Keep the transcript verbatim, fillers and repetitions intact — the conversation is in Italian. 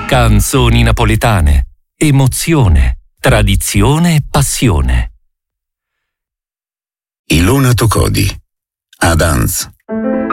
Canzoni napoletane, emozione, tradizione e passione. Ilona Tocodi, Adans.